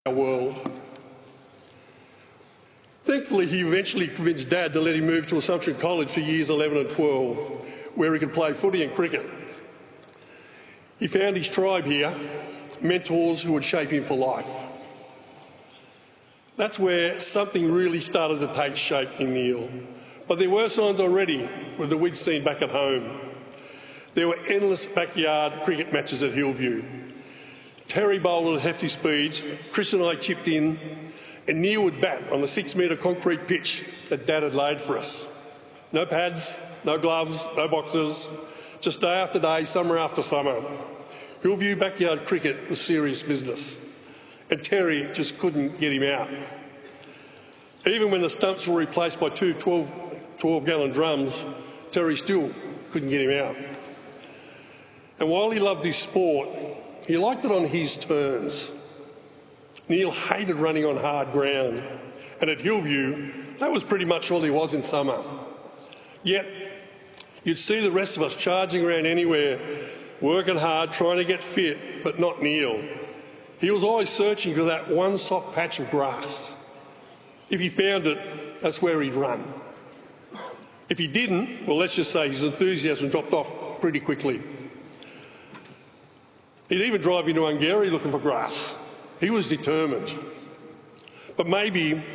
our world. Thankfully, he eventually convinced Dad to let him move to Assumption College for years 11 and 12, where he could play footy and cricket. He found his tribe here, mentors who would shape him for life. That's where something really started to take shape in Neil. But there were signs already with the we'd seen back at home. There were endless backyard cricket matches at Hillview. Terry bowled at hefty speeds, Chris and I chipped in, and Neil would bat on the 6-metre concrete pitch that Dad had laid for us. No pads, no gloves, no boxes, just day after day, summer after summer. Hillview backyard cricket was serious business, and Terry just couldn't get him out. Even when the stumps were replaced by two 12-gallon drums, Terry still couldn't get him out. And while he loved his sport, he liked it on his terms. Neil hated running on hard ground, and at Hillview, that was pretty much all he was in summer. Yet, you'd see the rest of us charging around anywhere, working hard, trying to get fit, but not Neil. He was always searching for that one soft patch of grass. If he found it, that's where he'd run. If he didn't, well, let's just say his enthusiasm dropped off pretty quickly. He'd even drive into Ungary looking for grass. He was determined. But maybe